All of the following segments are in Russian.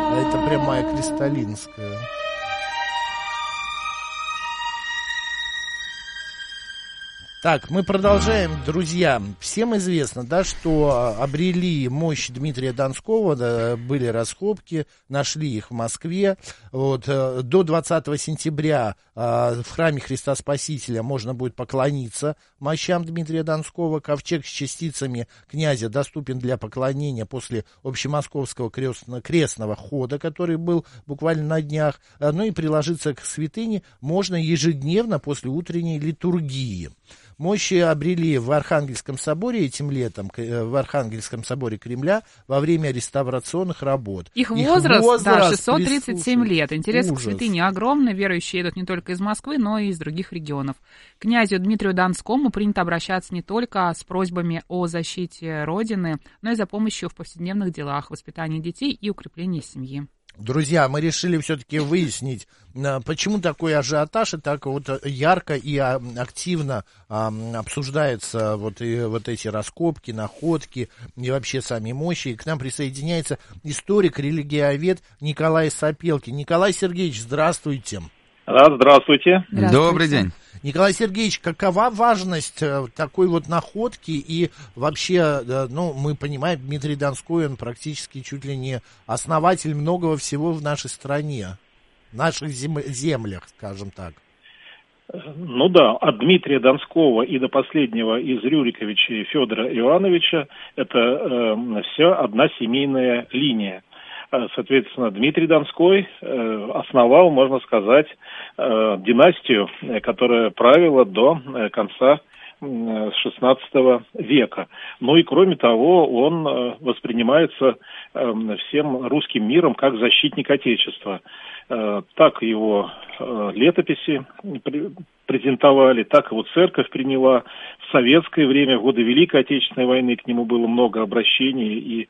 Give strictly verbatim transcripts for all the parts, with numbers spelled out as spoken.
Это прям моя кристалинская. Так, мы продолжаем, друзья. Всем известно, да, что обрели мощь Дмитрия Донского, да, были раскопки, нашли их в Москве. Вот, до двадцатого сентября в храме Христа Спасителя можно будет поклониться мощам Дмитрия Донского. Ковчег с частицами князя доступен для поклонения после общемосковского крестного, крестного хода, который был буквально на днях. Ну и приложиться к святыне можно ежедневно после утренней литургии. Мощи обрели в Архангельском соборе этим летом, в Архангельском соборе Кремля, во время реставрационных работ. Их возраст, Их возраст да, шестьсот тридцать семь лет. Интерес Ужас. к святыне огромный. Верующие едут не только из Москвы, но и из других регионов. К князю Дмитрию Донскому принято обращаться не только с просьбами о защите Родины, но и за помощью в повседневных делах, воспитании детей и укреплении семьи. Друзья, мы решили все-таки выяснить, почему такой ажиотаж и так вот ярко и активно обсуждаются вот, и вот эти раскопки, находки и вообще сами мощи. И к нам присоединяется историк, религиовед Николай Сапелкин. Николай Сергеевич, здравствуйте. Здравствуйте. Здравствуйте. Добрый день. Николай Сергеевич, какова важность такой вот находки и вообще, ну, мы понимаем, Дмитрий Донской, он практически чуть ли не основатель многого всего в нашей стране, в наших зем- землях, скажем так. Ну да, от Дмитрия Донского и до последнего из Рюриковича и Федора Ивановича это э, все одна семейная линия. Соответственно, Дмитрий Донской основал, можно сказать, династию, которая правила до конца шестнадцатого века. Ну и кроме того, он воспринимается всем русским миром как защитник Отечества. Так его летописи презентовали, так его церковь приняла. В советское время, в годы Великой Отечественной войны, к нему было много обращений и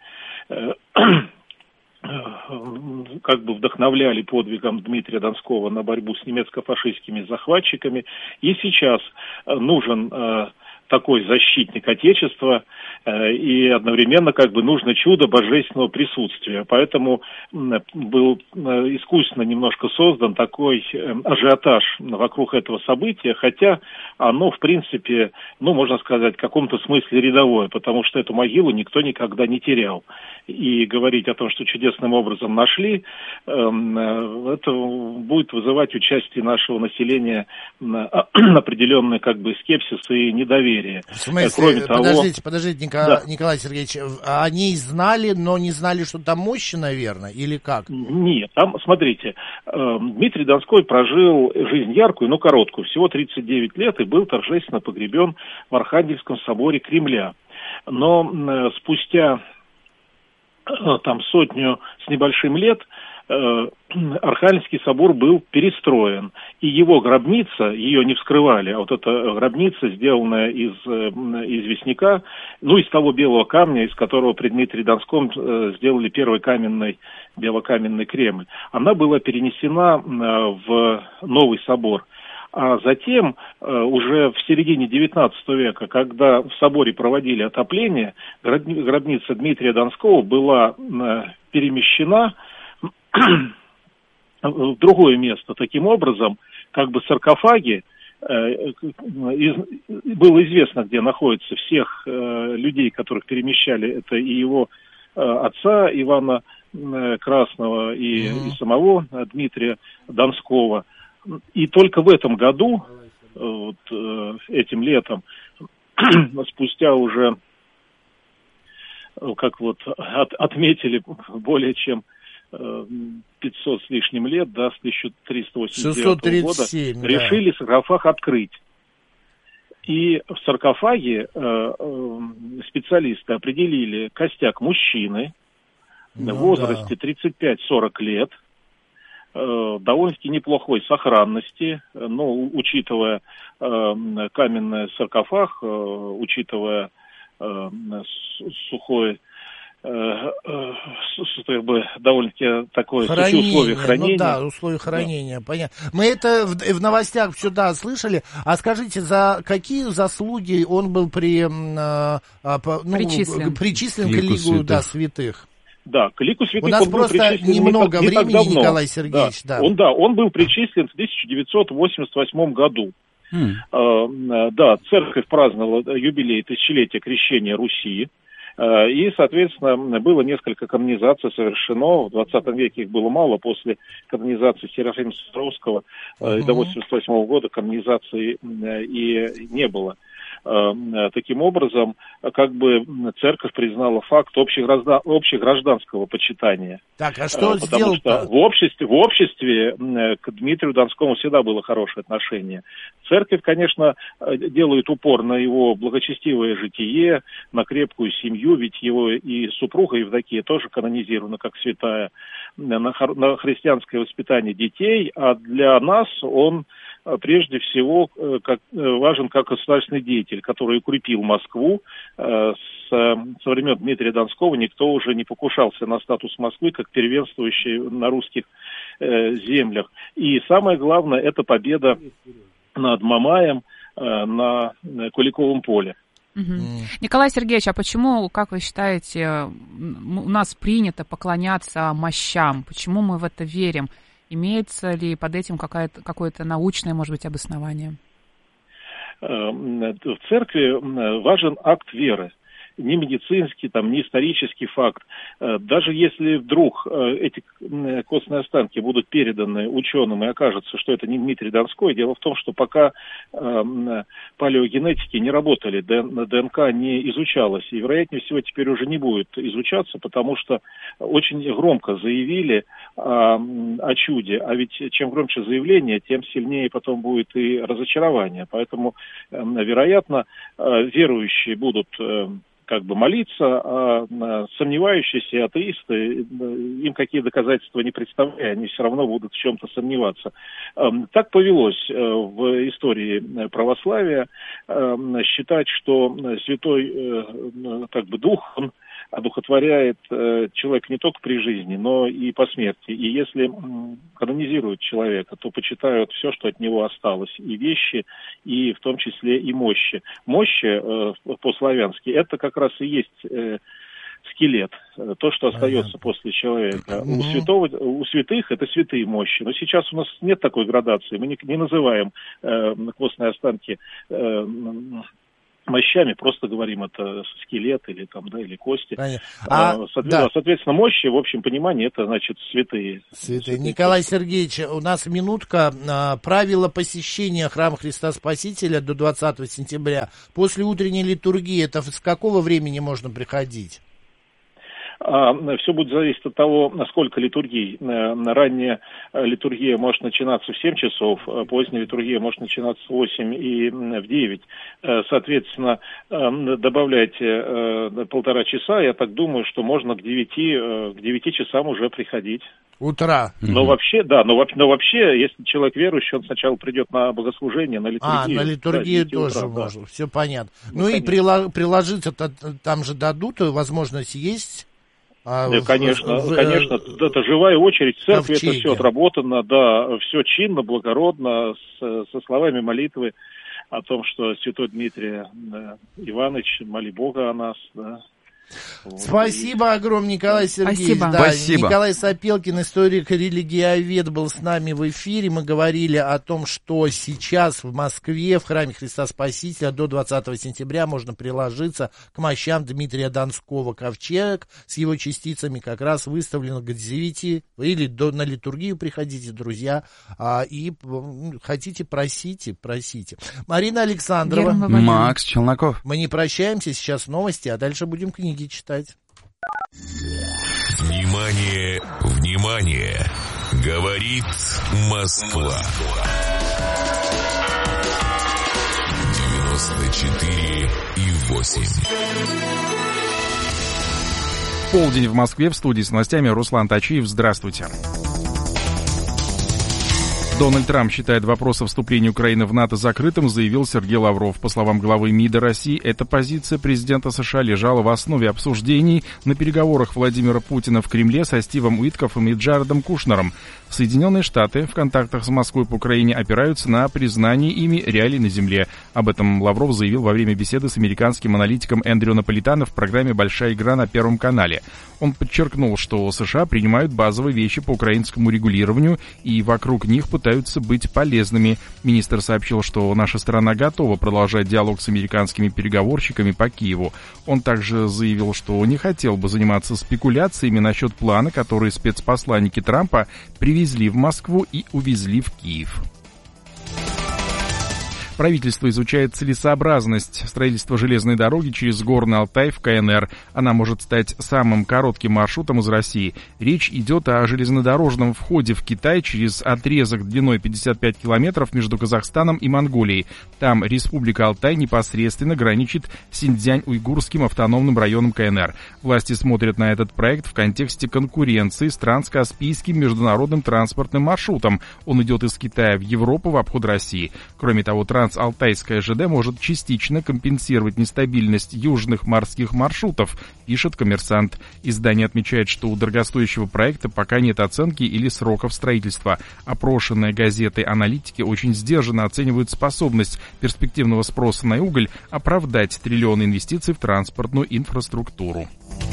как бы вдохновляли подвигом Дмитрия Донского на борьбу с немецко-фашистскими захватчиками. И сейчас нужен такой защитник Отечества, и одновременно как бы нужно чудо божественного присутствия. Поэтому был искусственно немножко создан такой ажиотаж вокруг этого события, хотя оно, в принципе, ну, можно сказать, в каком-то смысле рядовое, потому что эту могилу никто никогда не терял. И говорить о том, что чудесным образом нашли, это будет вызывать участие нашего населения определенный как бы скепсис и недоверие. В смысле, Кроме подождите, того... подождите, Николай, да. Николай Сергеевич, они знали, но не знали, что там мощи, наверное, или как? Нет, там, смотрите, Дмитрий Донской прожил жизнь яркую, но короткую, всего тридцать девять лет, и был торжественно погребен в Архангельском соборе Кремля. Но спустя там сотню с небольшим лет Архангельский собор был перестроен, и его гробница, ее не вскрывали, а вот эта гробница, сделанная из известняка, ну, из того белого камня, из которого при Дмитрии Донском сделали первый каменный, белокаменный Кремль, она была перенесена в новый собор. А затем, уже в середине девятнадцатого века, когда в соборе проводили отопление, гробница Дмитрия Донского была перемещена в другое место. Таким образом, как бы саркофаги, было известно, где находятся всех людей, которых перемещали, это и его отца Ивана Красного, и, mm-hmm. и самого Дмитрия Донского. И только в этом году, вот, этим летом, спустя уже, как вот от, отметили, более чем пятьсот с лишним лет, да, с тысяча триста восемьдесят девятого года, да. решили саркофаг открыть. И в саркофаге э, специалисты определили костяк мужчины, ну, в возрасте да. тридцать пять сорок лет, э, довольно-таки неплохой сохранности, но учитывая э, каменный саркофаг, э, учитывая э, сухой, как бы довольно-таки такое условие хранения. Ну да, условия хранения, да. Понятно. Мы это в, в новостях все, да, слышали. А скажите, за какие заслуги он был при, а, по, ну, причислен. причислен к лигу, да, святых? Да, к лику святых У нас он был просто причислен немного не так, не времени, так давно. Николай Сергеевич. Да. Да. Он, да, он был причислен в тысяча девятьсот восемьдесят восьмом году. Mm. Э, да, церковь праздновала юбилей тысячелетия крещения Руси. Э, и, соответственно, было несколько канонизаций совершено. В двадцатом веке их было мало. После канонизации Серафима Саровского э, uh-huh. до восемьдесят восьмого года канонизации э, и не было. Таким образом, как бы церковь признала факт общеграждан... общегражданского почитания. Так, а что Потому сделал? что в обществе, в обществе к Дмитрию Донскому всегда было хорошее отношение. Церковь, конечно, делает упор на его благочестивое житие, на крепкую семью, ведь его и супруга Евдокия тоже канонизирована как святая, на, хор... на христианское воспитание детей, а для нас он прежде всего как, важен как государственный деятель, который укрепил Москву. С, со времен Дмитрия Донского никто уже не покушался на статус Москвы как первенствующей на русских э, землях. И самое главное, это победа над Мамаем э, на Куликовом поле. Угу. Mm. Николай Сергеевич, а почему, как вы считаете, у нас принято поклоняться мощам? Почему мы в это верим? Имеется ли под этим какое-то, какое-то научное, может быть, обоснование? В церкви важен акт веры. Не медицинский, там, не исторический факт. Даже если вдруг эти костные останки будут переданы ученым и окажется, что это не Дмитрий Донской, дело в том, что пока палеогенетики не работали, ДНК не изучалась, и, вероятнее всего, теперь уже не будет изучаться, потому что очень громко заявили о, о чуде, а ведь чем громче заявление, тем сильнее потом будет и разочарование. Поэтому, вероятно, верующие будут как бы молиться, а сомневающиеся атеисты, им какие доказательства не представляя, они все равно будут в чем-то сомневаться. Так повелось в истории православия считать, что Святой как бы Дух, он одухотворяет человека не только при жизни, но и по смерти. И если канонизируют человека, то почитают все, что от него осталось, и вещи, и в том числе и мощи. Мощи по-славянски это как раз и есть скелет, то, что остается Понятно. После человека. Угу. У, святого, у святых это святые мощи. Но сейчас у нас нет такой градации. Мы не, не называем э, костные останки э, мощами, просто говорим, это скелет или там, да, или кости. А, соответственно, да. соответственно, мощи, в общем понимании, это значит святые. Святые. святые. Николай Сергеевич, у нас минутка. Правила посещения храма Христа Спасителя до двадцатого сентября. После утренней литургии, это с какого времени можно приходить? Все будет зависеть от того, насколько литургий. Ранняя литургия может начинаться в семь часов, поздняя литургия может начинаться в восемь и в девять. Соответственно, добавляйте полтора часа, я так думаю, что можно к девяти, к девяти часам уже приходить. Утра. Но вообще, да, но, но вообще, если человек верующий, он сначала придет на богослужение, на литургию. А, на литургию да, тоже утра, можно, да. Все понятно. Ну, ну и приложиться там же дадут, возможность есть? А, да, конечно, в, конечно, в, это живая очередь в церкви, это все отработано, да, все чинно, благородно, с, со словами молитвы о том, что святой Дмитрий да, Иванович, моли Бога о нас, да. Вот. Спасибо огромное, Николай Сергеевич. Спасибо. Да, Спасибо. Николай Сапелкин, историк, религиовед, был с нами в эфире. Мы говорили о том, что сейчас в Москве в храме Христа Спасителя до двадцатого сентября можно приложиться к мощам Дмитрия Донского. Ковчег с его частицами как раз выставлен к девяти, или до, на литургию приходите, друзья, а, и хотите, просите, просите. Марина Александрова. Макс Челноков. Мы не прощаемся, сейчас новости, а дальше будем книги читать. Внимание, внимание! Говорит Москва. девяносто четыре и восемь. Полдень в Москве, в студии с новостями Руслан Тачиев. Здравствуйте. Дональд Трамп считает вопрос о вступлении Украины в НАТО закрытым, заявил Сергей Лавров. По словам главы МИДа России, эта позиция президента США лежала в основе обсуждений на переговорах Владимира Путина в Кремле со Стивом Уиткоффом и Джаредом Кушнером. Соединенные Штаты в контактах с Москвой по Украине опираются на признание ими реалий на земле. Об этом Лавров заявил во время беседы с американским аналитиком Эндрю Наполитано в программе «Большая игра» на Первом канале. Он подчеркнул, что США принимают базовые вещи по украинскому регулированию и вокруг них пытаются быть полезными. Министр сообщил, что наша страна готова продолжать диалог с американскими переговорщиками по Киеву. Он также заявил, что не хотел бы заниматься спекуляциями насчет плана, который спецпосланники Трампа привезли в Москву и увезли в Киев. Правительство изучает целесообразность строительства железной дороги через Горный Алтай в КНР. Она может стать самым коротким маршрутом из России. Речь идет о железнодорожном входе в Китай через отрезок длиной пятьдесят пять километров между Казахстаном и Монголией. Там Республика Алтай непосредственно граничит с Синьцзянь-Уйгурским автономным районом КНР. Власти смотрят на этот проект в контексте конкуренции с транскаспийским международным транспортным маршрутом. Он идет из Китая в Европу в обход России. Кроме того, транс Алтайская ЖД может частично компенсировать нестабильность южных морских маршрутов, пишет «Коммерсант». Издание отмечает, что у дорогостоящего проекта пока нет оценки или сроков строительства. Опрошенные газеты аналитики очень сдержанно оценивают способность перспективного спроса на уголь оправдать триллионы инвестиций в транспортную инфраструктуру.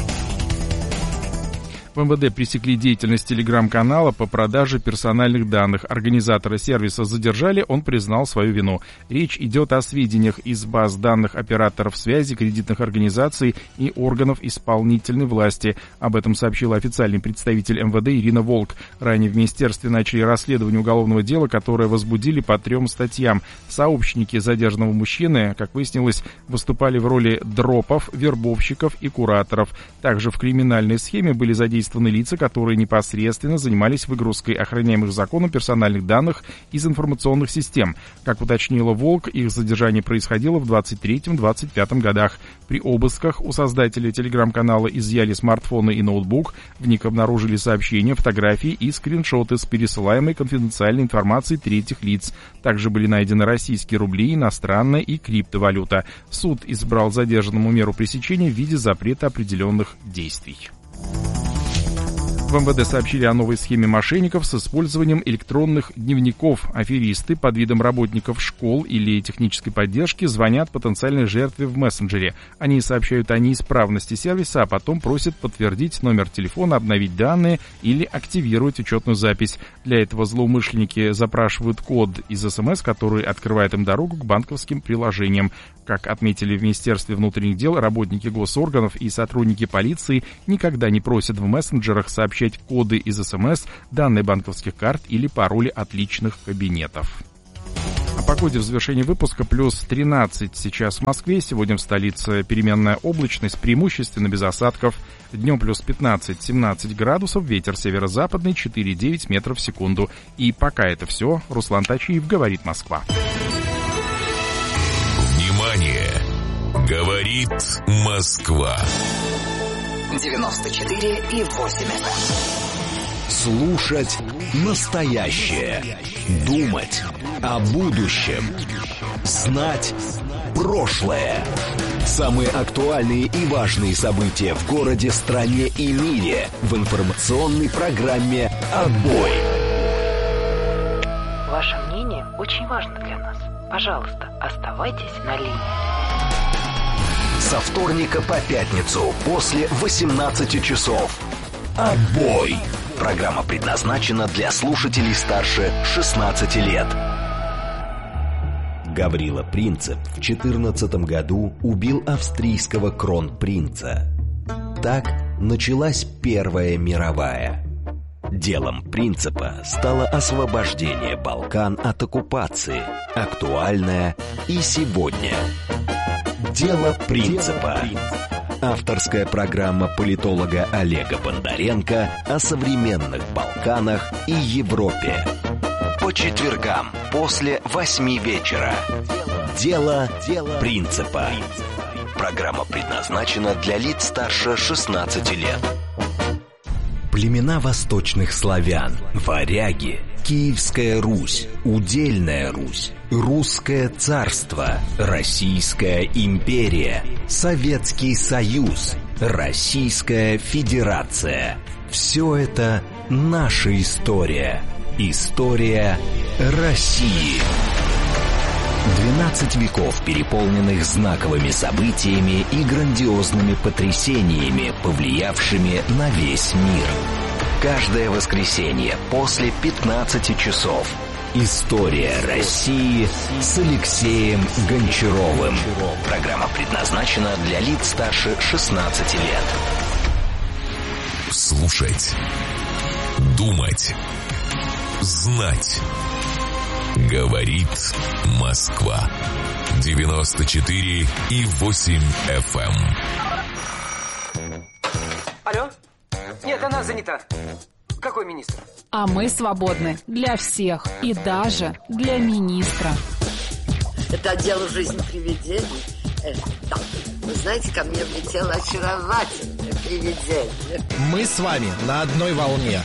В МВД пресекли деятельность телеграм-канала по продаже персональных данных. Организатора сервиса задержали, он признал свою вину. Речь идет о сведениях из баз данных операторов связи, кредитных организаций и органов исполнительной власти. Об этом сообщила официальный представитель МВД Ирина Волк. Ранее в министерстве начали расследование уголовного дела, которое возбудили по трем статьям. Сообщники задержанного мужчины, как выяснилось, выступали в роли дропов, вербовщиков и кураторов. Также в криминальной схеме были задействованы лица, которые непосредственно занимались выгрузкой охраняемых законом персональных данных из информационных систем. Как уточнила Волк, их задержание происходило в двадцать третьем — двадцать пятом годах. При обысках у создателя телеграм-канала изъяли смартфоны и ноутбук, в них обнаружили сообщения, фотографии и скриншоты с пересылаемой конфиденциальной информацией третьих лиц. Также были найдены российские рубли, иностранная и криптовалюта. Суд избрал задержанному меру пресечения в виде запрета определенных действий. В МВД сообщили о новой схеме мошенников с использованием электронных дневников. Аферисты под видом работников школ или технической поддержки звонят потенциальной жертве в мессенджере. Они сообщают о неисправности сервиса, а потом просят подтвердить номер телефона, обновить данные или активировать учетную запись. Для этого злоумышленники запрашивают код из СМС, который открывает им дорогу к банковским приложениям. Как отметили в Министерстве внутренних дел, работники госорганов и сотрудники полиции никогда не просят в мессенджерах сообщать коды из СМС, данные банковских карт или пароли от личных кабинетов. О погоде в завершении выпуска. Плюс тринадцать сейчас в Москве. Сегодня в столице переменная облачность, преимущественно без осадков. Днем плюс пятнадцать-семнадцать градусов, ветер северо-западный четыре-девять метров в секунду. И пока это все. Руслан Тачиев, говорит Москва. Внимание! Говорит Москва. девяносто четыре и восемь эф эм. Слушать настоящее. Думать о будущем. Знать прошлое. Самые актуальные и важные события в городе, стране и мире в информационной программе «Отбой». Ваше мнение очень важно для нас. Пожалуйста, оставайтесь на линии. Со вторника по пятницу после восемнадцати часов. «Отбой». Программа предназначена для слушателей старше шестнадцати лет. Гаврила Принцип в четырнадцатом году убил австрийского кронпринца. Так началась Первая мировая. Делом Принципа стало освобождение Балкан от оккупации, актуальное и сегодня. Дело Принципа. Авторская программа политолога Олега Бондаренко о современных Балканах и Европе. По четвергам после восьми вечера. Дело Принципа. Программа предназначена для лиц старше шестнадцати лет. Племена восточных славян, варяги, Киевская Русь, Удельная Русь, Русское царство, Российская империя, Советский Союз, Российская Федерация. Все это наша история. История России. двенадцать веков, переполненных знаковыми событиями и грандиозными потрясениями, повлиявшими на весь мир. Каждое воскресенье после пятнадцати часов. История России с Алексеем Гончаровым. Программа предназначена для лиц старше шестнадцати лет. Слушать, думать, знать. Говорит Москва. девяносто четыре и восемь эф эм. Алло? Нет, она занята. Какой министр? А мы свободны для всех и даже для министра. Это отдел жизни привидений. Э, да. Вы знаете, ко мне влетело очаровательное привидение. Мы с вами на одной волне.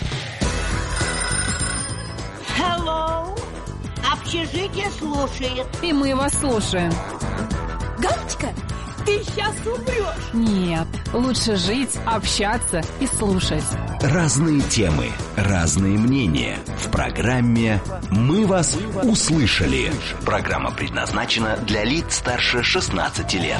Hello. Общежитие слушает. И мы вас слушаем. Галочка, ты сейчас умрешь. Нет, лучше жить, общаться и слушать. Разные темы, разные мнения. В программе «Мы вас услышали». Программа предназначена для лиц старше шестнадцати лет.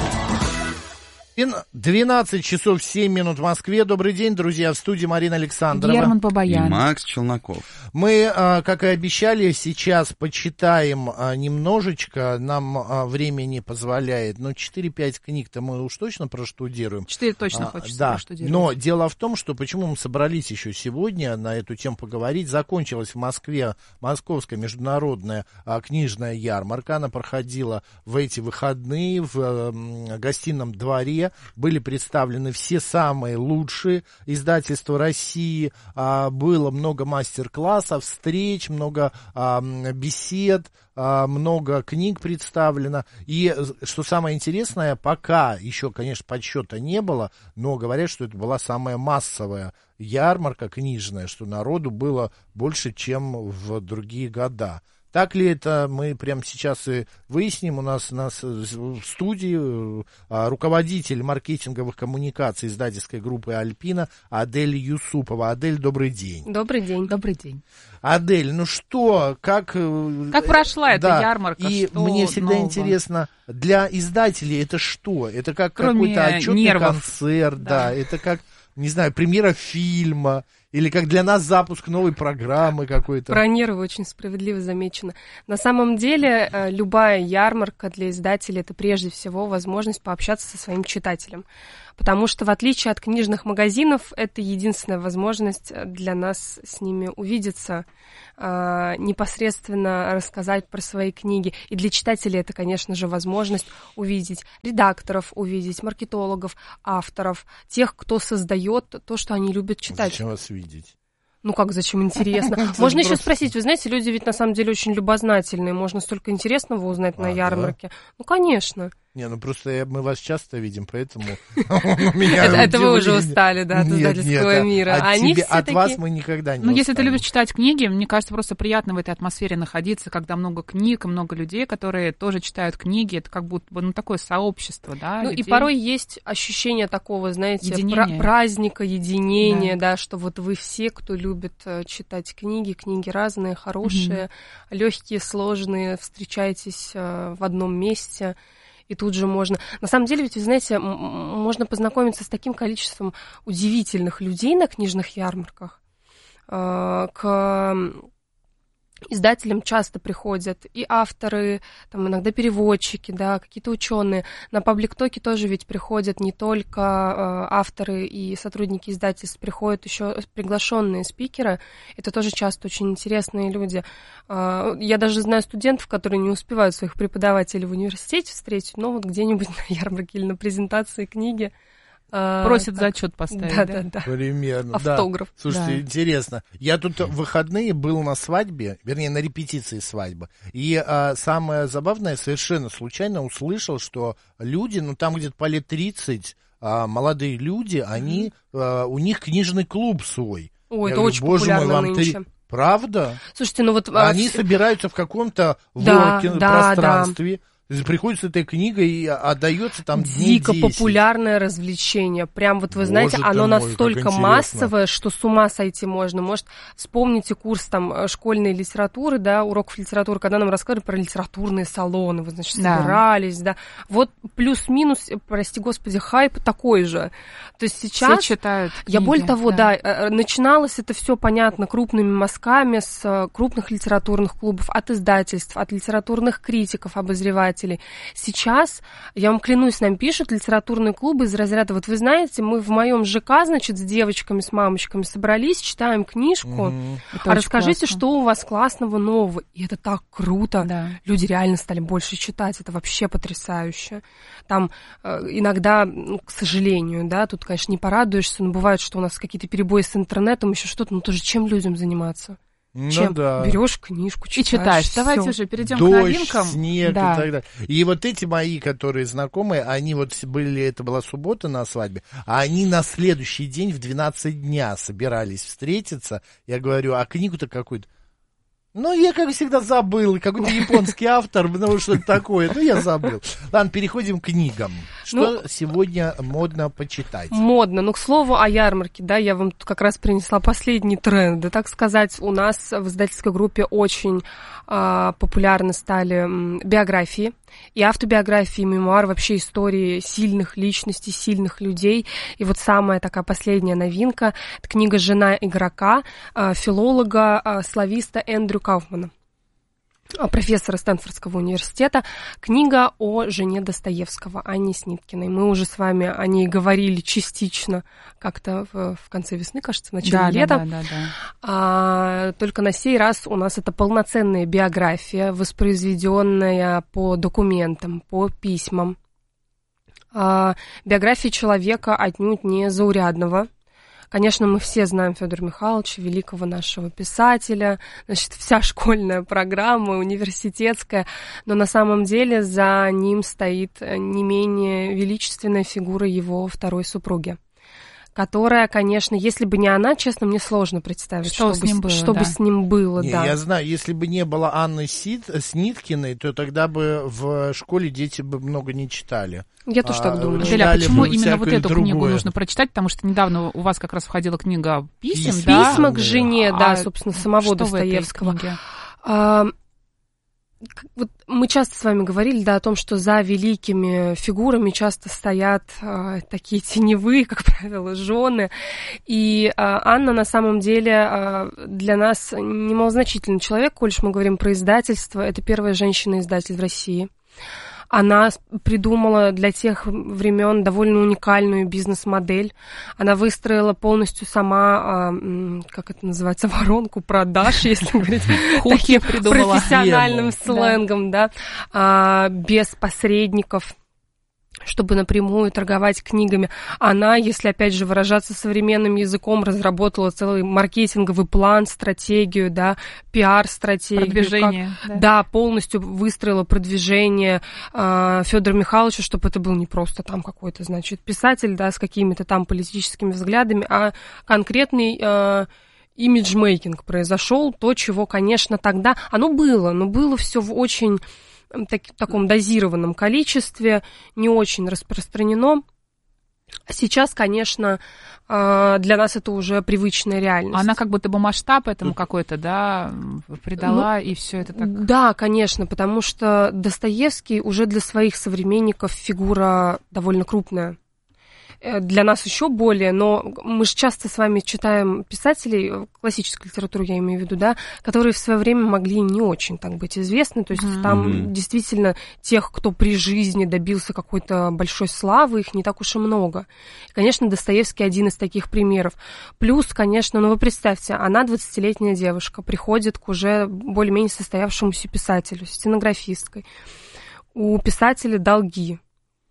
двенадцать часов семь минут в Москве. Добрый день, друзья. В студии Марина Александрова. Герман Бабаян. И Макс Челноков. Мы, как и обещали, сейчас почитаем немножечко. Нам время не позволяет. Но четыре-пять книг-то мы уж точно проштудируем. четыре точно хочется да. проштудировать. Но дело в том, что почему мы собрались еще сегодня на эту тему поговорить. Закончилась в Москве Московская международная книжная ярмарка. Она проходила в эти выходные в гостином дворе. Были представлены все самые лучшие издательства России. А, было много мастер-классов, встреч, много а, бесед, а, много книг представлено. И что самое интересное, пока еще, конечно, подсчета не было, но говорят, что это была самая массовая ярмарка книжная, что народу было больше, чем в другие года. Так ли это, мы прямо сейчас и выясним. У нас, у нас в студии а, руководитель маркетинговых коммуникаций издательской группы «Альпина» Адель Юсупова. Адель, добрый день. Добрый день. Добрый день. Адель, ну что, как... Как прошла эта да, ярмарка? И что мне всегда нового? интересно, для издателей это что? Это как Кроме какой-то отчетный нервов. концерт, да. Да, это как, не знаю, премьера фильма, или как для нас запуск новой программы какой-то. Про нервы очень справедливо замечено. На самом деле, любая ярмарка для издателей — это прежде всего возможность пообщаться со своим читателем. Потому что, в отличие от книжных магазинов, это единственная возможность для нас с ними увидеться, непосредственно рассказать про свои книги. И для читателей это, конечно же, возможность увидеть редакторов, увидеть маркетологов, авторов, тех, кто создает то, что они любят читать. Зачем вас видеть? Ну как, зачем интересно? Можно еще спросить, вы знаете, люди ведь на самом деле очень любознательные, можно столько интересного узнать на ярмарке. Ну, конечно. Не, ну просто мы вас часто видим, поэтому... Это вы уже устали, да, от издательского мира. От вас мы никогда не устали. Ну, если ты любишь читать книги, мне кажется, просто приятно в этой атмосфере находиться, когда много книг и много людей, которые тоже читают книги. Это как будто бы, ну, такое сообщество, да. Ну, и порой есть ощущение такого, знаете, праздника, единения, да, что вот вы все, кто любит читать книги, книги разные, хорошие, легкие, сложные, встречаетесь в одном месте. И тут же можно... На самом деле, ведь, вы знаете, можно познакомиться с таким количеством удивительных людей на книжных ярмарках. К издателям часто приходят и авторы, там, иногда переводчики, да, какие-то ученые. На паблик-токе тоже ведь приходят не только э, авторы и сотрудники издательств, приходят еще приглашенные спикеры. Это тоже часто очень интересные люди. Э, я даже знаю студентов, которые не успевают своих преподавателей в университете встретить, но вот где-нибудь на ярмарке или на презентации книги просят зачет поставить, да? Да, да, да. Примерно, автограф. Да. Слушайте, да. интересно. Я тут в выходные был на свадьбе, вернее, на репетиции свадьбы. И а, самое забавное, совершенно случайно услышал, что люди, ну там где-то по лет тридцать, а, молодые люди, они, а, у них книжный клуб свой. Ой, Я это говорю, очень боже популярно мой, вам нынче. три... Правда? Слушайте, ну вот... Они а... собираются в каком-то да, воркинг да, пространстве. Да. Приходит с этой книгой и отдается там дико дней десять. Популярное развлечение. Прям вот вы Боже знаете, оно мой, настолько массовое, что с ума сойти можно. Может, вспомните курс там школьной литературы, да, уроков литературы, когда нам рассказывали про литературные салоны, вы, значит, да. собирались, да. Вот плюс-минус, прости господи, хайп такой же. То есть сейчас... Все читают книги. Я более того, да, да начиналось это все понятно крупными мазками с крупных литературных клубов, от издательств, от литературных критиков, обозревателей. Сейчас, я вам клянусь, нам пишут литературные клубы из разряда, вот вы знаете, мы в моем ЖК, значит, с девочками, с мамочками собрались, читаем книжку, mm-hmm. а расскажите, классно. Что у вас классного нового. И это так круто. Да. Люди реально стали больше читать, это вообще потрясающе. Там э, иногда, ну, к сожалению, да, тут, конечно, не порадуешься, но бывает, что у нас какие-то перебои с интернетом, еще что-то, но тоже чем людям заниматься? Ну, Чем? Да. Берешь книжку, читаешь. И читаешь. Всё. Давайте уже перейдем Дождь, к новинкам. Снег да. и так далее. И вот эти мои, которые знакомые, они вот были, это была суббота на свадьбе, а они на следующий день в двенадцать дня собирались встретиться. Я говорю, а книгу-то какую-то? Ну, я, как всегда, забыл. Какой-то японский автор, ну, что-то такое. Ну, я забыл. Ладно, переходим к книгам. Что ну, сегодня модно почитать? Модно. Ну, к слову о ярмарке, да, я вам тут как раз принесла последний тренд. Да, так сказать, у нас в издательской группе очень а, популярны стали м, биографии. И автобиографии, и мемуары, вообще истории сильных личностей, сильных людей. И вот самая такая последняя новинка – это книга «Жена игрока» филолога, слависта Эндрю Кауфмана, профессора Стэнфордского университета. Книга о жене Достоевского, Анне Сниткиной. Мы уже с вами о ней говорили частично как-то в, в конце весны, кажется, в начале да, лета. Да, да, да, да. А, только на сей раз у нас это полноценная биография, воспроизведенная по документам, по письмам. А, биография человека отнюдь не заурядного. Конечно, мы все знаем Федора Михайловича, великого нашего писателя, значит, вся школьная программа, университетская, но на самом деле за ним стоит не менее величественная фигура его второй супруги, которая, конечно, если бы не она, честно, мне сложно представить, что, что, бы, с, было, что да. бы с ним было. Не, да. Я знаю, если бы не было Анны Сид, Сниткиной, то тогда бы в школе дети бы много не читали. Я тоже а, так думаю. Деля, а почему именно вот эту другое? книгу нужно прочитать? Потому что недавно у вас как раз входила книга писем, Письма да? Письма к жене, а да, собственно, самого что Достоевского. А, вот мы часто с вами говорили, да, о том, что за великими фигурами часто стоят а, такие теневые, как правило, жены. И а, Анна на самом деле а, для нас немалозначительный человек, коль уж мы говорим про издательство. Это первая женщина-издатель в России. Она придумала для тех времен довольно уникальную бизнес-модель. Она выстроила полностью сама, как это называется, воронку продаж, если говорить таким профессиональным сленгом, да, без посредников, чтобы напрямую торговать книгами. Она, если опять же выражаться современным языком, разработала целый маркетинговый план, стратегию, да, пиар-стратегию. Продвижение. Как, да. да, полностью выстроила продвижение э, Федора Михайловича, чтобы это был не просто там какой-то, значит, писатель, да, с какими-то там политическими взглядами, а конкретный э, имиджмейкинг произошел, то, чего, конечно, тогда... Оно было, но было все в очень... Так, таком дозированном количестве, не очень распространено. Сейчас, конечно, для нас это уже привычная реальность. Она как будто бы масштаб этому какой-то, да, придала, ну, и все это так... Да, конечно, потому что Достоевский уже для своих современников фигура довольно крупная. Для нас еще более, но мы же часто с вами читаем писателей, классическую литературу я имею в виду, да, которые в свое время могли не очень так быть известны, то есть mm-hmm. там действительно тех, кто при жизни добился какой-то большой славы, их не так уж и много. И, конечно, Достоевский один из таких примеров. Плюс, конечно, ну вы представьте, она двадцатилетняя девушка, приходит к уже более-менее состоявшемуся писателю, стенографисткой. У писателя долги.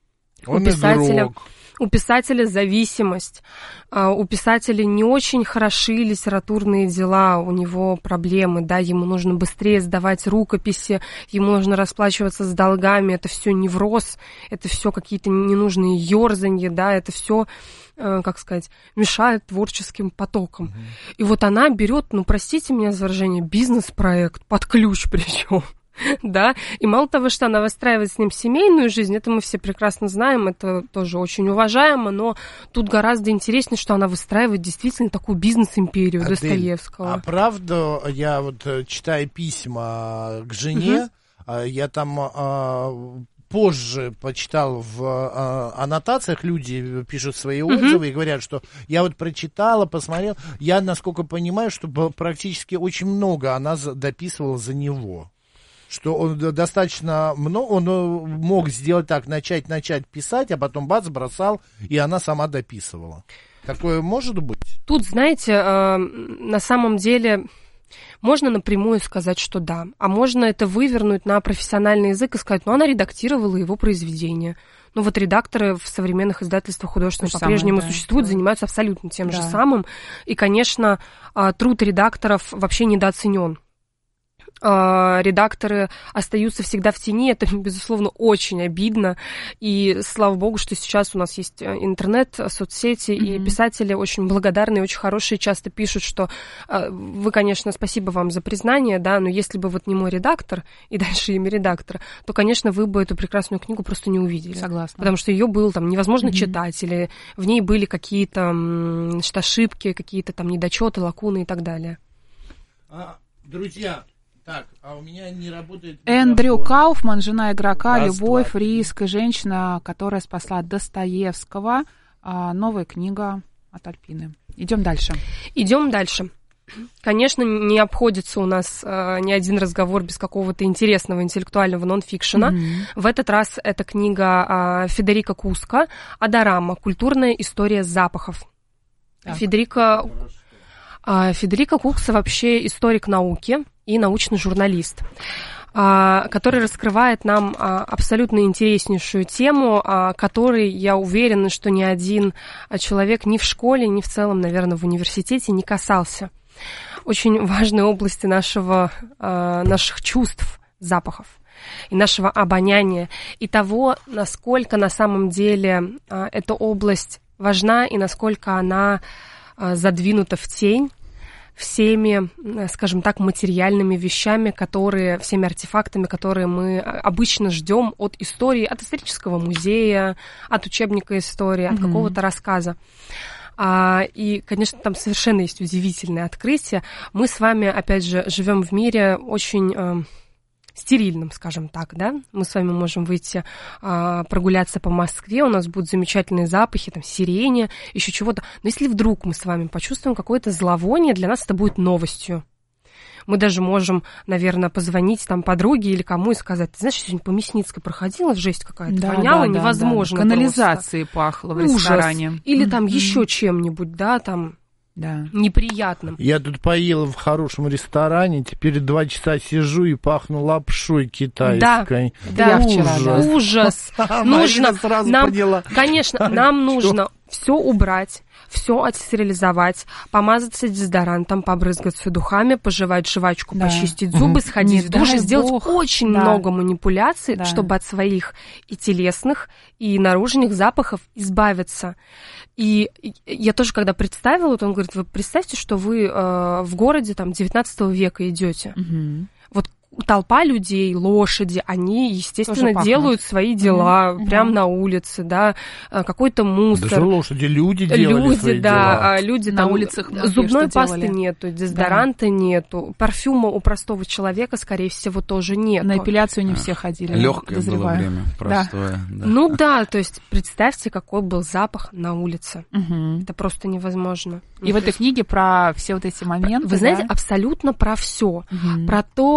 Он у писателя... игрок. У писателя зависимость, у писателя не очень хороши литературные дела, у него проблемы, да, ему нужно быстрее сдавать рукописи, ему нужно расплачиваться с долгами, это все невроз, это все какие-то ненужные ёрзанья, да, это все, как сказать, мешает творческим потокам. Mm-hmm. И вот она берет, ну, простите меня за выражение, бизнес-проект под ключ причем. Да, и мало того, что она выстраивает с ним семейную жизнь, это мы все прекрасно знаем, это тоже очень уважаемо, но тут гораздо интереснее, что она выстраивает действительно такую бизнес-империю Адель, Достоевского. А правда, я вот читаю письма к жене, угу. я там а, позже почитал в а, аннотациях, люди пишут свои отзывы угу. и говорят, что я вот прочитала, посмотрел, я, насколько понимаю, что практически очень много она дописывала за него. Что он достаточно много, он мог сделать так, начать, начать писать, а потом бац, бросал, и она сама дописывала. Такое может быть? Тут, знаете, э, на самом деле можно напрямую сказать, что да, а можно это вывернуть на профессиональный язык и сказать, ну, она редактировала его произведение. Ну, вот редакторы в современных издательствах художественных по-прежнему самое, да, существуют, да. занимаются абсолютно тем да. же самым, и, конечно, труд редакторов вообще недооценен. Редакторы остаются всегда в тени, это, безусловно, очень обидно, и слава богу, что сейчас у нас есть интернет, соцсети, mm-hmm. и писатели очень благодарные, очень хорошие, часто пишут, что вы, конечно, спасибо вам за признание, да, но если бы вот не мой редактор, и дальше имя редактора, то, конечно, вы бы эту прекрасную книгу просто не увидели. Согласна. Потому что ее было там невозможно mm-hmm. читать, или в ней были какие-то м- ошибки, какие-то там недочеты, лакуны и так далее. А, друзья... Так, а у меня не работает... Эндрю Кауфман, жена игрока, да, любовь, сплат. Риск, женщина, которая спасла Достоевского. Новая книга от Альпины. Идем дальше. Идем дальше. Конечно, не обходится у нас э, ни один разговор без какого-то интересного интеллектуального нон-фикшена. Mm-hmm. В этот раз это книга э, Федерико Куско «Адорама. Культурная история запахов». Так. Федерико... Федерико Куско вообще историк науки и научный журналист, который раскрывает нам абсолютно интереснейшую тему, которой, я уверена, что ни один человек ни в школе, ни в целом, наверное, в университете не касался. Очень важной области нашего, наших чувств, запахов и нашего обоняния, и того, насколько на самом деле эта область важна и насколько она задвинута в тень всеми, скажем так, материальными вещами, которые, всеми артефактами, которые мы обычно ждем от истории, от исторического музея, от учебника истории, от mm-hmm. какого-то рассказа. А, и, конечно, там совершенно есть удивительное открытие. Мы с вами, опять же, живем в мире очень... Э, стерильным, скажем так, да, мы с вами можем выйти а, прогуляться по Москве, у нас будут замечательные запахи, там, сирени, еще чего-то, но если вдруг мы с вами почувствуем какое-то зловоние, для нас это будет новостью. Мы даже можем, наверное, позвонить там подруге или кому и сказать, ты знаешь, сегодня по Мясницкой проходила, жесть какая-то, да, воняла, да, невозможно. Да, да. Канализацией просто пахло в ресторане. Ужас. Или mm-hmm. там еще чем-нибудь, да, там... Да. Неприятным. Я тут поела в хорошем ресторане, теперь два часа сижу и пахну лапшой китайской. Да, да. Ужас. Вчера, да. Ужас. Нужно, нам, конечно, нам нужно все убрать, все отстерилизовать, помазаться дезодорантом, побрызгаться духами, пожевать жвачку, да. почистить зубы, угу. сходить в душ и сделать Бог. очень да. много манипуляций, да. чтобы от своих и телесных, и наружных запахов избавиться. И я тоже, когда представила, вот он говорит, вы представьте, что вы э, в городе там девятнадцатого века идете. Угу. Вот толпа людей, лошади, они, естественно, делают свои дела mm-hmm. прямо mm-hmm. на улице, да, какой-то мусор. Даже лошади, люди делали люди, свои да, дела. Люди на там, улицах зубной пасты делали. нету, дезодоранта да. нету, парфюма у простого человека, скорее всего, тоже нет. На эпиляцию не все ходили. Легкое было время, простое. Да. Да. Ну да, то есть представьте, какой был запах на улице. Угу. Это просто невозможно. И ну, в этой есть... книге про все вот эти моменты. Вы знаете, да? абсолютно про все. Угу. Про то, какие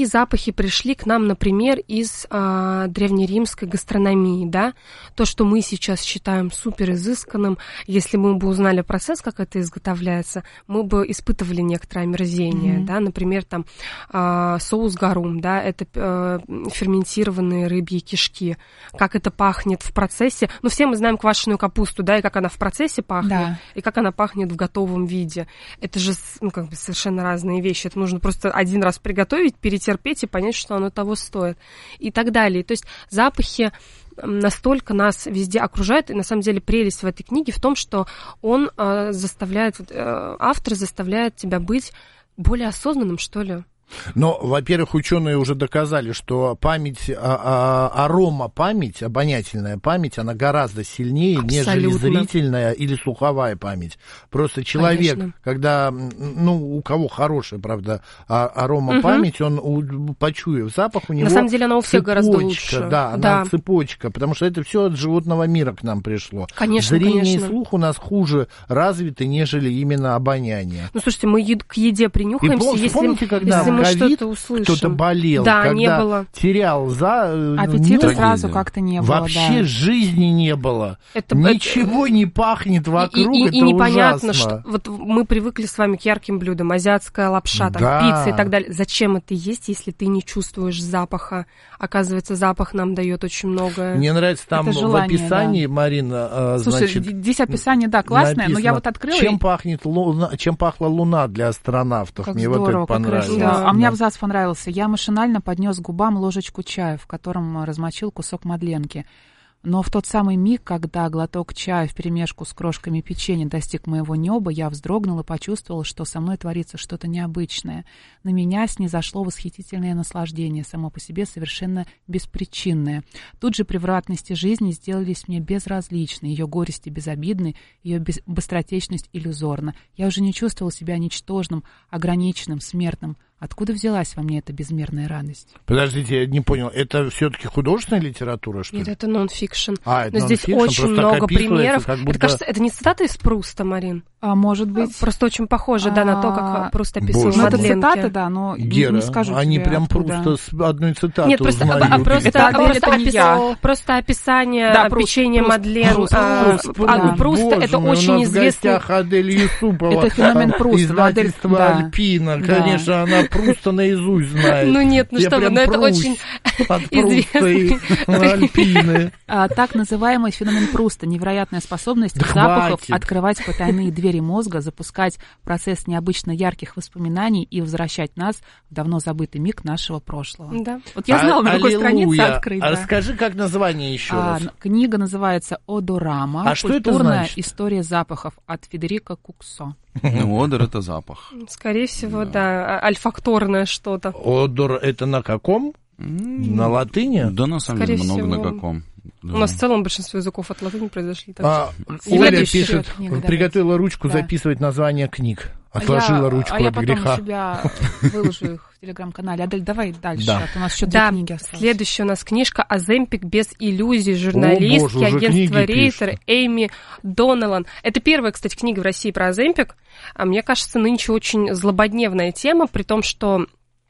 какие запахи пришли к нам, например, из а, древнеримской гастрономии, да? То, что мы сейчас считаем супер изысканным, если мы бы узнали процесс, как это изготовляется, мы бы испытывали некоторое омерзение, mm-hmm. да? Например, там а, соус гарум, да, это а, ферментированные рыбьи кишки, как это пахнет в процессе. Ну, все мы знаем квашеную капусту, да, и как она в процессе пахнет, да. и как она пахнет в готовом виде. Это же, ну, как бы совершенно разные вещи. Это нужно просто один раз приготовить, перетерпеть и понять, что оно того стоит. И так далее. То есть запахи настолько нас везде окружают, и на самом деле прелесть в этой книге в том, что он э, заставляет, э, автор заставляет тебя быть более осознанным, что ли. Но, во-первых, ученые уже доказали, что память, а, а, арома-память, обонятельная память, она гораздо сильнее, абсолютно. Нежели зрительная или слуховая память. Просто человек, конечно. Когда, ну, у кого хорошая, правда, арома-память, угу. он, почуяв запах, у него... На самом деле она у всех цепочка, гораздо лучше. Да, она да. цепочка, потому что это все от животного мира к нам пришло. Конечно, Зрение конечно. и слух у нас хуже развиты, нежели именно обоняние. Ну, слушайте, мы ед- к еде принюхаемся, и помните, если... помните, когда... если что-то услышим. Кто-то болел, да, когда не было. терял за... Аппетита ну, сразу как-то не было. Вообще да. жизни не было. Это, Ничего это... не пахнет вокруг, и, и, это и непонятно, ужасно. Что вот мы привыкли с вами к ярким блюдам, азиатская лапша, там, да. пицца и так далее. Зачем это есть, если ты не чувствуешь запаха? Оказывается, запах нам дает очень многое. Мне нравится там желание, в описании, да. Марина, Слушай, значит... здесь описание, да, классное, написано, но я вот открыла... Чем, и... пахнет луна, чем пахла луна для астронавтов? Как Мне здорово, вот это понравилось. Да. Да. А мне абзац понравился. Я машинально поднес к губам ложечку чая, в котором размочил кусок мадленки. Но в тот самый миг, когда глоток чая вперемешку с крошками печенья достиг моего неба, я вздрогнула и почувствовала, что со мной творится что-то необычное. На меня снизошло восхитительное наслаждение, само по себе совершенно беспричинное. Тут же превратности жизни сделались мне безразличны, ее горести безобидны, ее без... быстротечность иллюзорна. Я уже не чувствовала себя ничтожным, ограниченным, смертным. Откуда взялась во мне эта безмерная радость? Подождите, я не понял, это все-таки художественная литература, что ли? Нет, это нон-фикшн. А, это но здесь нон-фикшн, очень много примеров. Будто... Это, кажется, это не цитата из Пруста, Марин? А, может быть. Просто очень похоже, а... да, на то, как Пруст описывал Боже. Мадленки. Ну, это цитата, да, но Гера, не скажу они тебе, прям откуда. просто с одной цитаты Нет, просто, узнают. а, просто, это, а, просто, это опис... просто описание да, печенья Пруст, Мадлен. Пруст, а, Пруст, а, Пруст, да. Пруста Боже это мой, очень у нас известный... в гостях Адель Юсупова. Это феномен Пруста. Издательство да. Альпина. Да. Конечно, она Пруста наизусть знает. Ну нет, ну Я что вы, ну это очень известный. Альпины. А, так называемый феномен Пруста — невероятная способность да запахов хватит. Открывать потайные двери мозга, запускать процесс необычно ярких воспоминаний и возвращать нас в давно забытый миг нашего прошлого. Да. Вот я знала, а, на какой странице открыть. А да. расскажи, как название еще а, раз. Книга называется «Одорама. А что это Культурная значит? История запахов» от Федерико Куксо. Ну, одор — это запах. Скорее всего, да, да альфакторное что-то. Одор — это на каком? На латыни? Да, на самом деле, много всего... на каком. Да. У нас в целом большинство языков от латыни произошли. А, Оля пишет, книга, приготовила ручку да. записывать название книг. Отложила я, ручку а от греха. А я потом у себя выложу их в телеграм-канале. Адель, давай дальше. Да. А у нас еще да. две книги осталось. Следующая у нас книжка «Оземпик без иллюзий» журналистки агентства Рейтер Эйми Доналан. Это первая, кстати, книга в России про Оземпик. А мне кажется, нынче очень злободневная тема, при том, что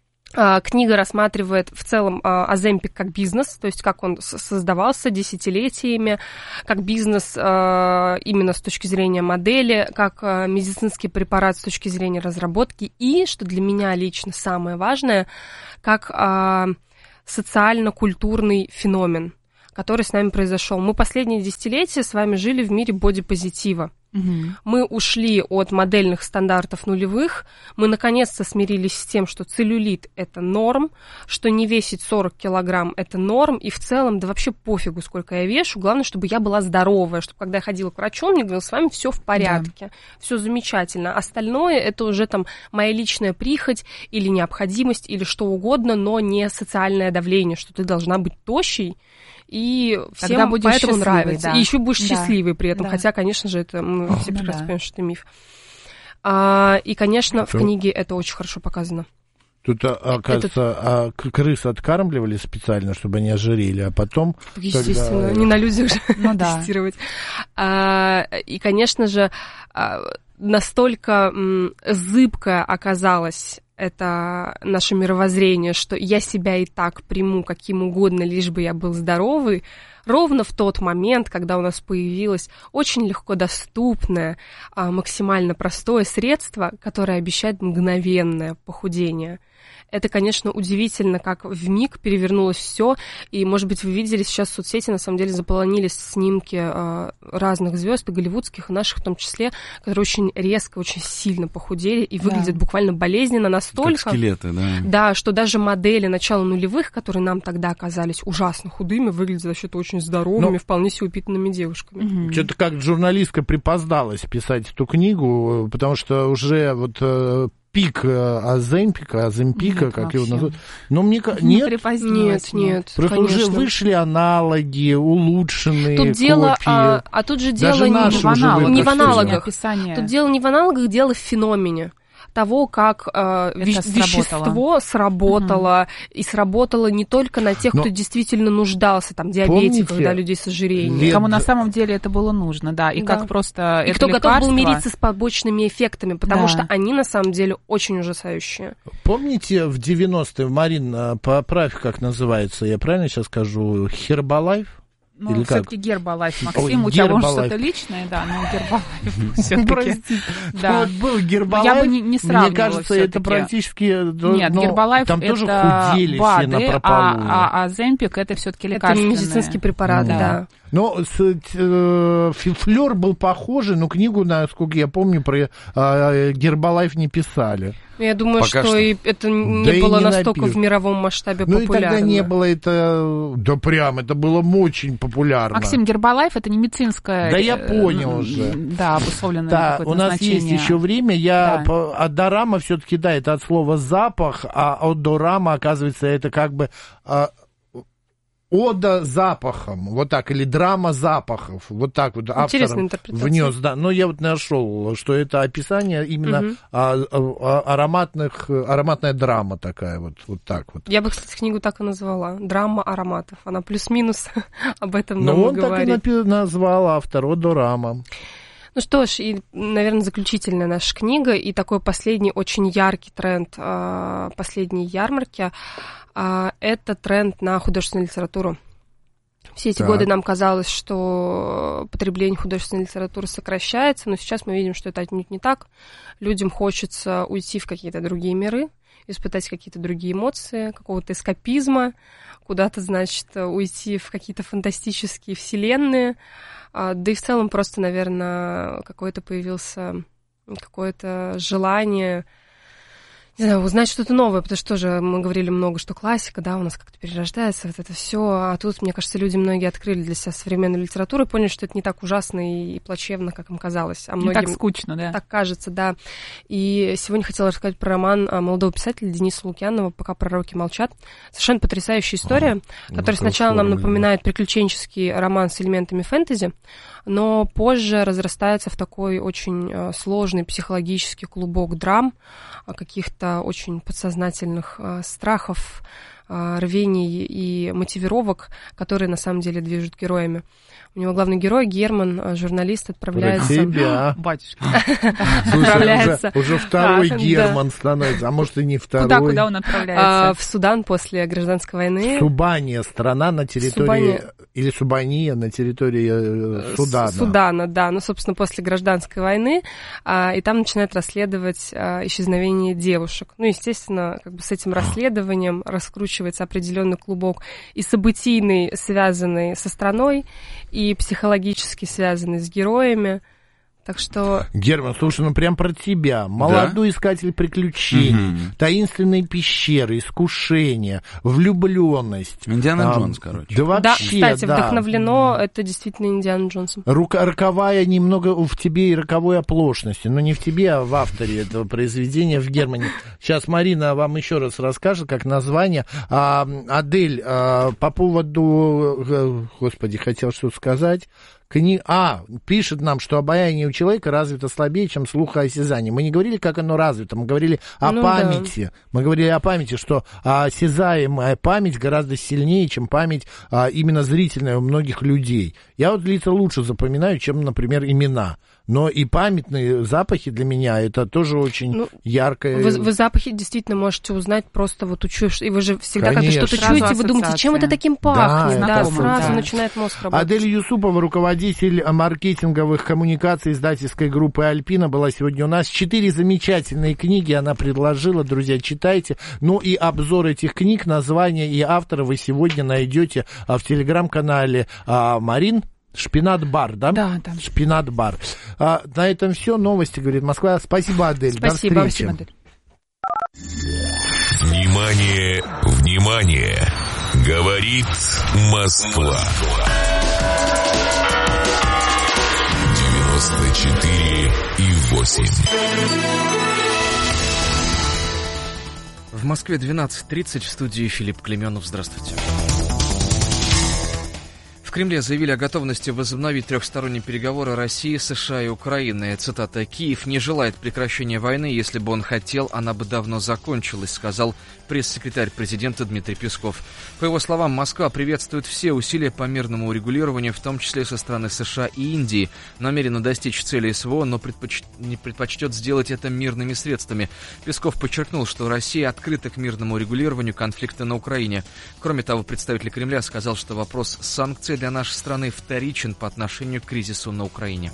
книга рассматривает в целом Оземпик как бизнес, то есть как он создавался десятилетиями, как бизнес именно с точки зрения модели, как медицинский препарат с точки зрения разработки и, что для меня лично самое важное, как социально-культурный феномен, который с нами произошел. Мы последние десятилетия с вами жили в мире бодипозитива. Угу. Мы ушли от модельных стандартов нулевых, мы наконец-то смирились с тем, что целлюлит – это норм, что не весить сорок килограмм – это норм, и в целом, да вообще пофигу, сколько я вешу, главное, чтобы я была здоровая, чтобы когда я ходила к врачу, он мне говорил, с вами все в порядке, да. все замечательно, остальное – это уже там моя личная прихоть или необходимость, или что угодно, но не социальное давление, что ты должна быть тощей, и всем поэтому нравится. Да. И еще будешь да. счастливой при этом, да. хотя, конечно же, это мы О, все прекрасно да. понимаем, что это миф. А, и, конечно, что? В книге это очень хорошо показано. Тут, оказывается, это... крыс откармливали специально, чтобы они ожирели, а потом... Естественно, когда... не на людях же ну, тестировать. Да. А, и, конечно же, настолько м, зыбкая оказалась это наше мировоззрение, что я себя и так приму каким угодно, лишь бы я был здоровый, ровно в тот момент, когда у нас появилось очень легко доступное, максимально простое средство, которое обещает мгновенное похудение. Это, конечно, удивительно, как вмиг перевернулось все. И, может быть, вы видели, сейчас в соцсети, на самом деле, заполонились снимки э, разных звезд, и голливудских, и наших в том числе, которые очень резко, очень сильно похудели и выглядят да. буквально болезненно настолько. Как скелеты, да. Да, что даже модели начала нулевых, которые нам тогда оказались ужасно худыми, выглядят вообще-то очень здоровыми, Но... вполне себе упитанными девушками. Mm-hmm. Что-то как журналистка припоздалась писать эту книгу, потому что уже вот... Э, пик Оземпика, Оземпика, нет, как его называют. Но мне кажется, нет, нет, нет. Просто конечно. Уже вышли аналоги, улучшенные тут копии. Дело, а, а тут же дело Даже не, в, аналог, не в аналогах. Тут дело не в аналогах, дело в феномене того, как э, ве- вещество сработало, угу. и сработало не только на тех, Но кто действительно нуждался, там, диабетиков, да, людей с ожирением. Лет... Кому на самом деле это было нужно, да, и да. как просто и это кто лекарство... готов был мириться с побочными эффектами, потому да. что они, на самом деле, очень ужасающие. Помните, в девяностые, Марин, поправь, как называется, я правильно сейчас скажу, Herbalife? Ну, или все-таки Гербалайф, Максим, Ой, у тебя что-то личное, да, но Гербалайф все-таки. Да. Вот был Гербалайф, я бы не, не сравнивала. Мне кажется, это практически... Нет, Гербалайф там это тоже худели БАДы, все напропалую. а Оземпик это все-таки лекарственное. Это медицинский препарат, да. да. Но э, флёр был похожий, но книгу, насколько я помню, про э, Гербалайф не писали. Я думаю, Пока что, что. И это не да было не настолько напишут. В мировом масштабе ну, популярно. Ну и тогда не было это... Да прям, это было очень популярно. Максим, Гербалайф это не медицинское... Да я понял уже. Да, обусловленное да, какое-то у нас назначение. есть еще время. Я да. по, одорама все-таки, да, это от слова запах, а одорама, оказывается, это как бы... Ода запахом, вот так, или драма запахов, вот так вот автор внес, да, но я вот нашел, что это описание именно угу. а, а, ароматных, ароматная драма такая вот, вот так вот. Я бы, кстати, книгу так и назвала, драма ароматов, она плюс-минус об этом но нам он говорит. Так и назвал автор, одорама. Ну что ж, и, наверное, заключительная наша книга, и такой последний очень яркий тренд последней ярмарки, это тренд на художественную литературу. Все эти так. годы нам казалось, что потребление художественной литературы сокращается, но сейчас мы видим, что это отнюдь не так. Людям хочется уйти в какие-то другие миры, испытать какие-то другие эмоции, какого-то эскапизма, куда-то, значит, уйти в какие-то фантастические вселенные. Да и в целом просто, наверное, какое-то появился какое-то желание... Не знаю, узнать что-то новое, потому что тоже мы говорили много, что классика, да, у нас как-то перерождается, вот это все, а тут, мне кажется, люди многие открыли для себя современную литературу и поняли, что это не так ужасно и плачевно, как им казалось. А многим не так скучно, да? Так кажется, да. И сегодня хотела рассказать про роман молодого писателя Дениса Лукьянова «Пока пророки молчат». Совершенно потрясающая история, а, которая сначала нам напоминает приключенческий роман с элементами фэнтези, но позже разрастается в такой очень сложный психологический клубок драм, каких-то очень подсознательных э, страхов, э, рвений и мотивировок, которые на самом деле движут героями. У него главный герой Герман, журналист, отправляется... Про тебя. Батюшка. Отправляется... Уже второй Герман становится, а может и не второй. Куда, куда он отправляется? В Судан после гражданской войны. Субания, страна на территории... Или Субания на территории Судана. Судана, да. Ну, собственно, после гражданской войны. И там начинают расследовать исчезновение девушек. Ну, естественно, как бы с этим расследованием раскручивается определенный клубок и событийный, связанный со страной, и психологически связанный с героями. Так что... Герман, слушай, ну прям про тебя. Молодой да? искатель приключений, угу. таинственные пещеры, искушения, влюбленность. Индиана а, Джонс, короче. Да вообще, да. Кстати, да. вдохновлено это действительно Индиана Джонсом. Рука, роковая немного в тебе и роковой оплошности. Но не в тебе, а в авторе этого произведения, в Германе. Сейчас Марина вам еще раз расскажет, как название. А, Адель, а, по поводу... Господи, хотел что-то сказать... Кни... А, пишет нам, что обаяние у человека развито слабее, чем слухоосязание. Мы не говорили, как оно развито, мы говорили о ну, памяти. Да. Мы говорили о памяти, что осязаемая память гораздо сильнее, чем память а, именно зрительная у многих людей. Я вот лица лучше запоминаю, чем, например, имена. но и памятные запахи для меня это тоже очень ну, яркое. Вы, вы запахи действительно можете узнать, просто вот учуешь, и вы же всегда, Конечно. Когда что-то чуете, вы думаете, чем это таким пахнет, да, да сразу да. начинает мозг работать. Адель Юсупова, руководитель маркетинговых коммуникаций издательской группы «Альпина», была сегодня у нас. Четыре замечательные книги она предложила, друзья, читайте. Ну и обзор этих книг, названия и автора вы сегодня найдете в телеграм-канале Марин. Шпинат-бар, да? Да, да. Шпинат-бар. А, на этом все. Новости, говорит Москва. Спасибо, Адель. Спасибо, До встречи. Спасибо, Адель. Внимание, внимание! Говорит Москва. девяносто четыре и восемь. В Москве двенадцать тридцать, в студии Филипп Клеменов. Здравствуйте. В Кремле заявили о готовности возобновить трехсторонние переговоры России, США и Украины. Цитата: «Киев не желает прекращения войны. Если бы он хотел, она бы давно закончилась», сказал пресс-секретарь президента Дмитрий Песков. По его словам, Москва приветствует все усилия по мирному урегулированию, в том числе со стороны США и Индии, намерена достичь цели СВО, но предпоч... не предпочтет сделать это мирными средствами. Песков подчеркнул, что Россия открыта к мирному урегулированию конфликта на Украине. Кроме того, представитель Кремля сказал, что вопрос санкций для нашей страны вторичен по отношению к кризису на Украине.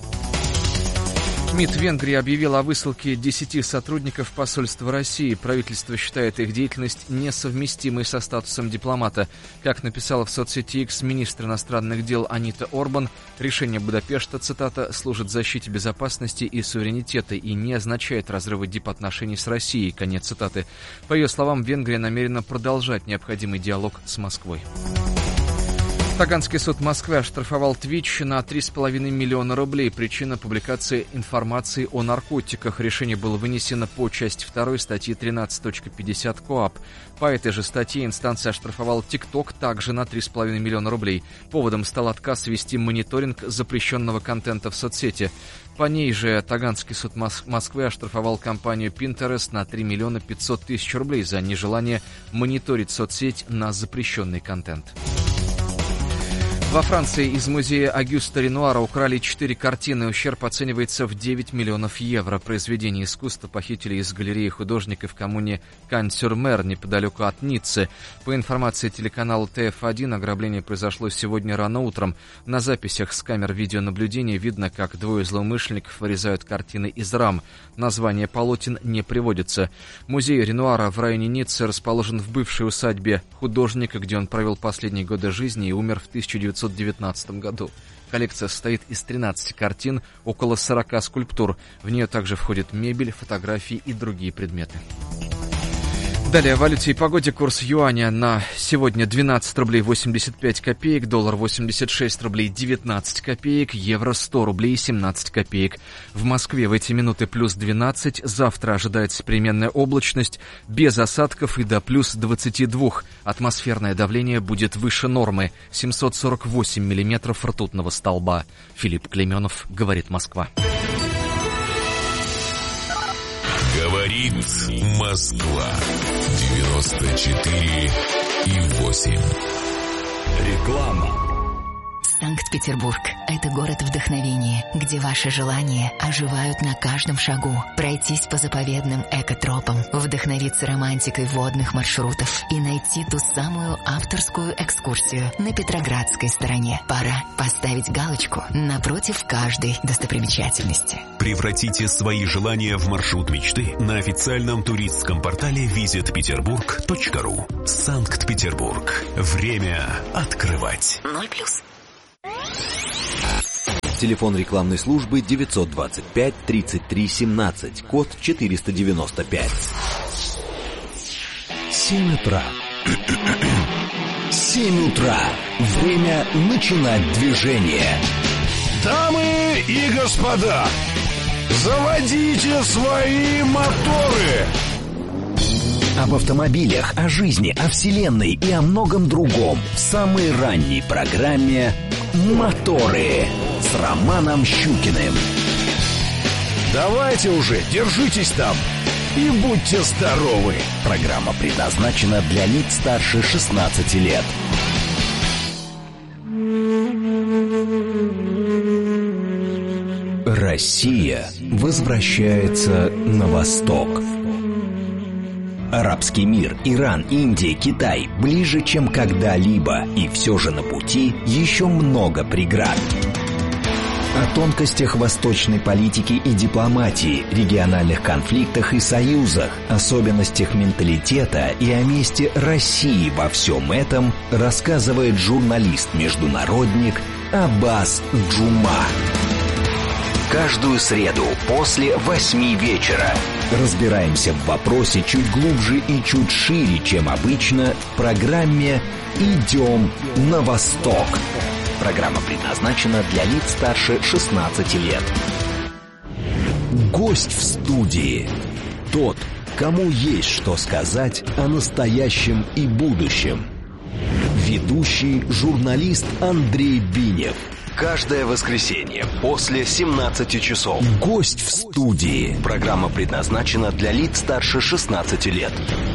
МИД Венгрии объявил о высылке десяти сотрудников посольства России. Правительство считает их деятельность несовместимой со статусом дипломата. Как написала в соцсети X министр иностранных дел Анита Орбан, решение Будапешта, цитата, «служит защите безопасности и суверенитета и не означает разрыва дипотношений с Россией», конец цитаты. По ее словам, Венгрия намерена продолжать необходимый диалог с Москвой. Таганский суд Москвы оштрафовал Twitch на три с половиной миллиона рублей. Причина — публикации информации о наркотиках. Решение было вынесено по части второй статьи тринадцать точка пятьдесят КоАП. По этой же статье инстанция оштрафовала TikTok также на три с половиной миллиона рублей. Поводом стал отказ вести мониторинг запрещенного контента в соцсети. По ней же Таганский суд Москвы оштрафовал компанию Pinterest на три миллиона пятьсот тысяч рублей за нежелание мониторить соцсеть на запрещенный контент. Во Франции из музея Агюста Ренуара украли четыре картины. Ущерб оценивается в девять миллионов евро. Произведения искусства похитили из галереи художника в коммуне Кань-сюр-Мер, неподалеку от Ниццы. По информации телеканала Т Ф один, ограбление произошло сегодня рано утром. На записях с камер видеонаблюдения видно, как двое злоумышленников вырезают картины из рам. Название полотен не приводится. Музей Ренуара в районе Ниццы расположен в бывшей усадьбе художника, где он провел последние годы жизни и умер в тысяча девятьсот девятнадцатом году. Коллекция состоит из тринадцати картин, около сорока скульптур. В нее также входит мебель, фотографии и другие предметы. Далее о валюте и погоде. Курс юаня на сегодня двенадцать рублей восемьдесят пять копеек, доллар восемьдесят шесть рублей девятнадцать копеек, евро сто рублей семнадцать копеек. В Москве в эти минуты плюс двенадцать, завтра ожидается переменная облачность, без осадков и до плюс двадцати двух. Атмосферное давление будет выше нормы, семьсот сорок восемь миллиметров ртутного столба. Филипп Клеменов, говорит Москва. Говорит Москва. девяносто четыре и восемь. Реклама. Санкт-Петербург – это город вдохновения, где ваши желания оживают на каждом шагу. Пройтись по заповедным экотропам, вдохновиться романтикой водных маршрутов и найти ту самую авторскую экскурсию на Петроградской стороне. Пора поставить галочку напротив каждой достопримечательности. Превратите свои желания в маршрут мечты на официальном туристском портале визит петербург точка ру. Санкт-Петербург. Время открывать. Ноль плюс. Телефон рекламной службы девятьсот двадцать пять тридцать три семнадцать, код четыреста девяносто пять. Семь утра. Семь утра. Время начинать движение. Дамы и господа, заводите свои моторы. Об автомобилях, о жизни, о вселенной и о многом другом в самой ранней программе «Моторы» с Романом Щукиным. Давайте уже, держитесь там и будьте здоровы. Программа предназначена для лиц старше шестнадцати лет. Россия возвращается на восток. Арабский мир, Иран, Индия, Китай ближе, чем когда-либо, и все же на пути еще много преград. О тонкостях восточной политики и дипломатии, региональных конфликтах и союзах, особенностях менталитета и о месте России во всем этом рассказывает журналист-международник Аббас Джума. Каждую среду после восьми вечера разбираемся в вопросе чуть глубже и чуть шире, чем обычно, в программе «Идем на восток». Программа предназначена для лиц старше шестнадцати лет. Гость в студии. Тот, кому есть что сказать о настоящем и будущем. Ведущий журналист Андрей Бинев. Каждое воскресенье после семнадцати часов. Гость в студии. Программа предназначена для лиц старше шестнадцати лет.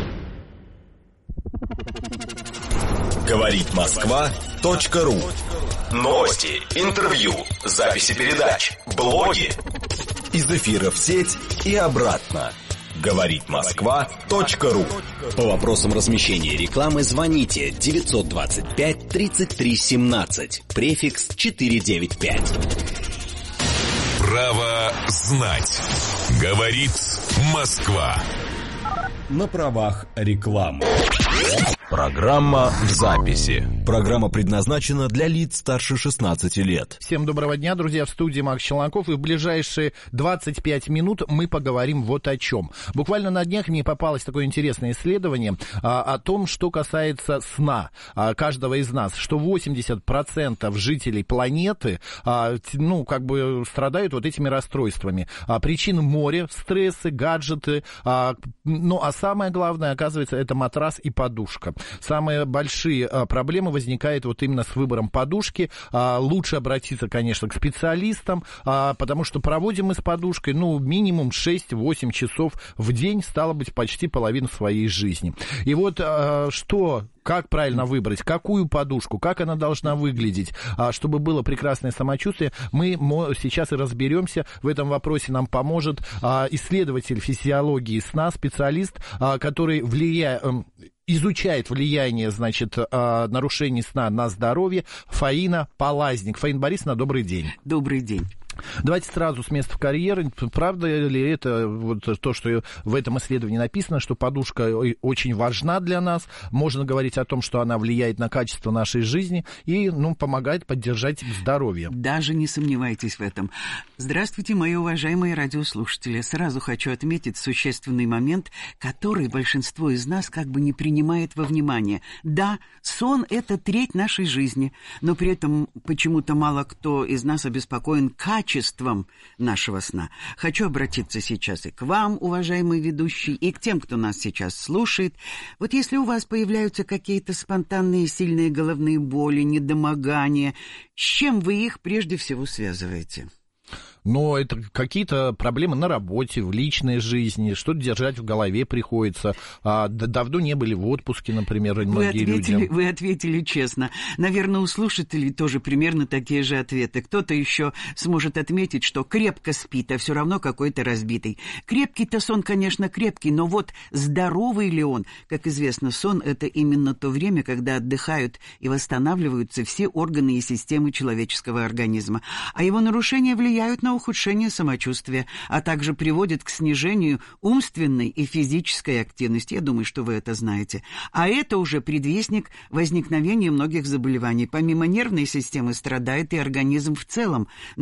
Говорит Москва точка ру. Новости, интервью, записи передач, блоги. Из эфира в сеть и обратно. Говорит Москва точка ру. По вопросам размещения рекламы звоните девятьсот двадцать пять тридцать три семнадцать, префикс четыреста девяносто пять. Право знать. Говорит Москва. На правах рекламы. Программа в записи. Программа предназначена для лиц старше шестнадцати лет. Всем доброго дня, друзья, в студии Макс Челноков, и в ближайшие двадцать пять минут мы поговорим вот о чем. Буквально на днях мне попалось такое интересное исследование а, о том, что касается сна а, каждого из нас, что восемьдесят процентов жителей планеты, а, ну, как бы страдают вот этими расстройствами. А, причин море, стрессы, гаджеты, а, ну, а самое главное, оказывается, это матрас и подушка. Самые большие а, проблемы возникают вот именно с выбором подушки. А, лучше обратиться, конечно, к специалистам, а, потому что проводим мы с подушкой, ну, минимум шесть-восемь часов в день, стало быть, почти половину своей жизни. И вот а, что... Как правильно выбрать, какую подушку, как она должна выглядеть, чтобы было прекрасное самочувствие, мы сейчас и разберемся. В этом вопросе нам поможет исследователь физиологии сна, специалист, который влияет... изучает влияние, значит, нарушений сна на здоровье, Фаина Полазник. Фаина Борисовна, добрый день. Добрый день. Давайте сразу с места в карьер. Правда ли это вот то, что в этом исследовании написано, что подушка очень важна для нас? Можно говорить о том, что она влияет на качество нашей жизни и, ну, помогает поддержать здоровье. Даже не сомневайтесь в этом. Здравствуйте, мои уважаемые радиослушатели. Сразу хочу отметить существенный момент, который большинство из нас как бы не принимает во внимание. Да, сон – это треть нашей жизни, но при этом почему-то мало кто из нас обеспокоен качеством качеством нашего сна. Хочу обратиться сейчас и к вам, уважаемые ведущие, и к тем, кто нас сейчас слушает. Вот если у вас появляются какие-то спонтанные сильные головные боли, недомогания, с чем вы их прежде всего связываете? Но это какие-то проблемы на работе, в личной жизни, что-то держать в голове приходится. А, давно не были в отпуске, например, вы многие ответили, люди. Вы ответили честно. Наверное, у слушателей тоже примерно такие же ответы. Кто-то еще сможет отметить, что крепко спит, а все равно какой-то разбитый. Крепкий-то сон, конечно, крепкий, но вот здоровый ли он? Как известно, сон – это именно то время, когда отдыхают и восстанавливаются все органы и системы человеческого организма. А его нарушения влияют на ухудшение самочувствия, а также приводит к снижению умственной и физической активности. Я думаю, что вы это знаете. А это уже предвестник возникновения многих заболеваний. Помимо нервной системы страдает и организм в целом.